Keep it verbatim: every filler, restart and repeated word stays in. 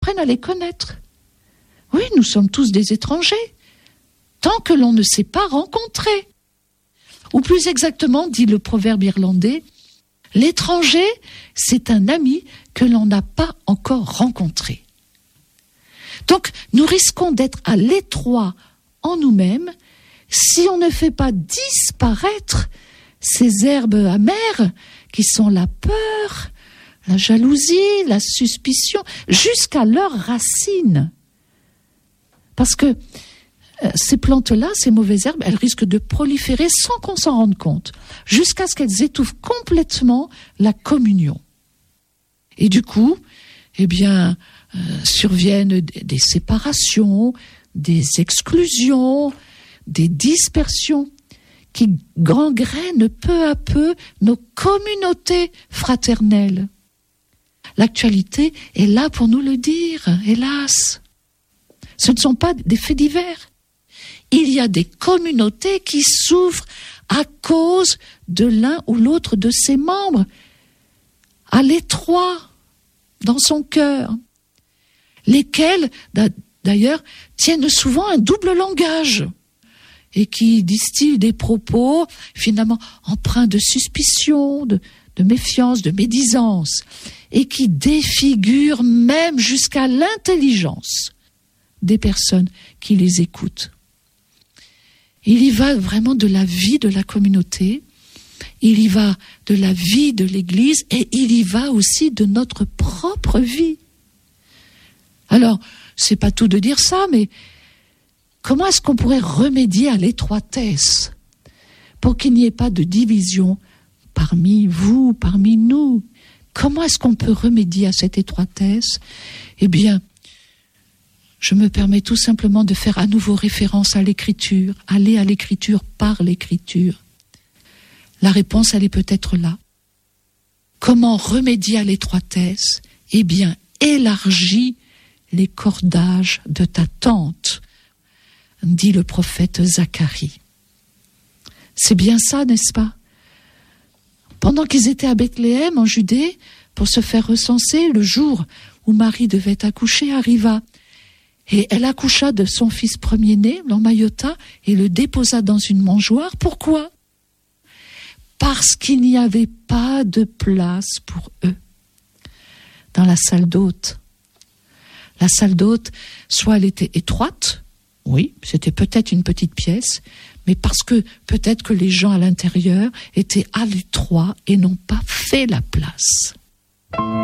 apprenne à les connaître. Oui, nous sommes tous des étrangers, tant que l'on ne s'est pas rencontrés. Ou plus exactement, dit le proverbe irlandais, l'étranger, c'est un ami que l'on n'a pas encore rencontré. Donc, nous risquons d'être à l'étroit en nous-mêmes si on ne fait pas disparaître ces herbes amères qui sont la peur, la jalousie, la suspicion, jusqu'à leurs racines. Parce que euh, ces plantes-là, ces mauvaises herbes, elles risquent de proliférer sans qu'on s'en rende compte, jusqu'à ce qu'elles étouffent complètement la communion. Et du coup, eh bien, euh, surviennent des, des séparations, des exclusions, des dispersions qui gangrènent peu à peu nos communautés fraternelles. L'actualité est là pour nous le dire, hélas. Ce ne sont pas des faits divers. Il y a des communautés qui souffrent à cause de l'un ou l'autre de ses membres, à l'étroit, dans son cœur, lesquels, d'ailleurs, tiennent souvent un double langage et qui distillent des propos finalement empreints de suspicion, de, de méfiance, de médisance, et qui défigurent même jusqu'à l'intelligence des personnes qui les écoutent. Il y va vraiment de la vie de la communauté, il y va de la vie de l'Église et il y va aussi de notre propre vie. Alors, c'est pas tout de dire ça, mais comment est-ce qu'on pourrait remédier à l'étroitesse pour qu'il n'y ait pas de division parmi vous, parmi nous? Comment est-ce qu'on peut remédier à cette étroitesse? Eh bien, je me permets tout simplement de faire à nouveau référence à l'écriture, aller à l'écriture par l'écriture. La réponse, elle est peut-être là. Comment remédier à l'étroitesse? Eh bien, élargis les cordages de ta tente, dit le prophète Zacharie. C'est bien ça, n'est-ce pas? Pendant qu'ils étaient à Bethléem, en Judée, pour se faire recenser, le jour où Marie devait accoucher arriva. Et elle accoucha de son fils premier-né, l'emmaillota, et le déposa dans une mangeoire. Pourquoi? Parce qu'il n'y avait pas de place pour eux dans la salle d'hôte. La salle d'hôte, soit elle était étroite, oui, c'était peut-être une petite pièce, mais parce que peut-être que les gens à l'intérieur étaient à l'étroit et n'ont pas fait la place.